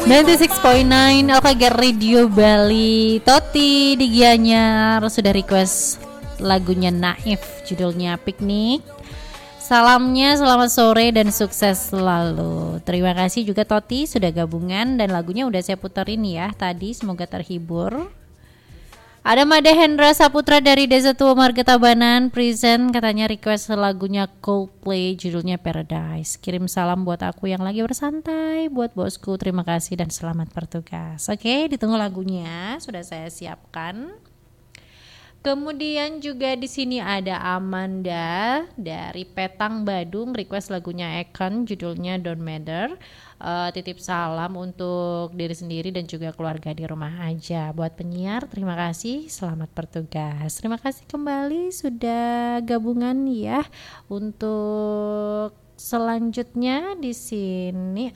96.9 LKG Radio Bali. Toti di Gianyar sudah request lagunya Naif, judulnya Piknik. Salamnya selamat sore dan sukses selalu. Terima kasih juga Toti sudah gabungan dan lagunya udah saya puterin ya tadi, semoga terhibur. Ada Made Hendra Saputra dari Desa Tua Marga Tabanan present, katanya request lagunya Coldplay judulnya Paradise. Kirim salam buat aku yang lagi bersantai, buat bosku, terima kasih dan selamat bertugas. Oke, ditunggu lagunya, sudah saya siapkan. Kemudian juga di sini ada Amanda dari Petang Badung request lagunya Econ judulnya Don't Matter. Titip salam untuk diri sendiri dan juga keluarga di rumah aja. Buat penyiar terima kasih, selamat bertugas. Terima kasih kembali sudah gabungan ya. Untuk selanjutnya di sini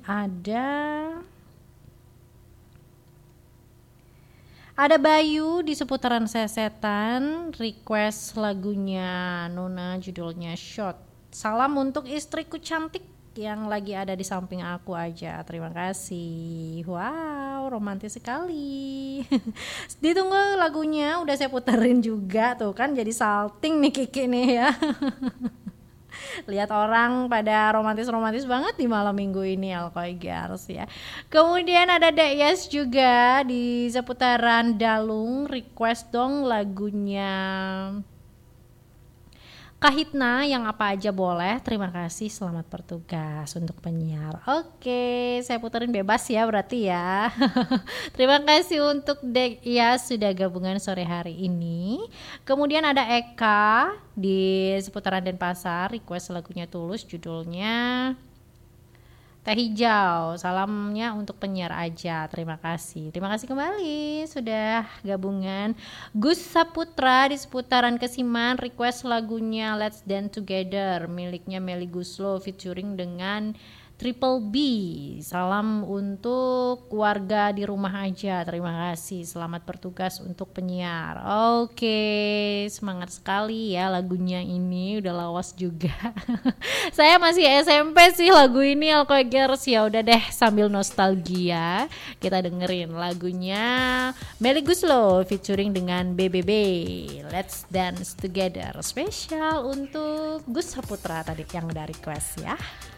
ada Bayu di seputaran Sesetan request lagunya Nona judulnya Shot. Salam untuk istriku cantik yang lagi ada di samping aku aja. Terima kasih. Wow, romantis sekali. Ditunggu lagunya, udah saya puterin juga tuh kan, jadi salting nih Kiki nih ya. Lihat orang pada romantis-romantis banget di malam minggu ini Alkoigers ya. Kemudian ada Deyas juga di seputaran Dalung request dong lagunya Kahitna yang apa aja boleh. Terima kasih, selamat bertugas untuk penyiar. Oke, saya puterin bebas ya berarti ya. Terima kasih untuk Deyas sudah gabungan sore hari ini. Kemudian ada Eka di seputaran Denpasar request lagunya Tulus judulnya Teh Hijau. Salamnya untuk penyiar aja. Terima kasih. Terima kasih kembali sudah gabungan. Gus Saputra di seputaran Kesiman request lagunya Let's Dance Together miliknya Melly Guslo featuring dengan Triple B. Salam untuk keluarga di rumah aja. Terima kasih. Selamat bertugas untuk penyiar. Oke, semangat sekali ya lagunya ini. Udah lawas juga. Saya masih SMP sih lagu ini Alkoigers. Ya udah deh, sambil nostalgia kita dengerin lagunya Melly Guslo featuring dengan BBB. Let's Dance Together. Spesial untuk Gus Saputra tadi yang udah request ya.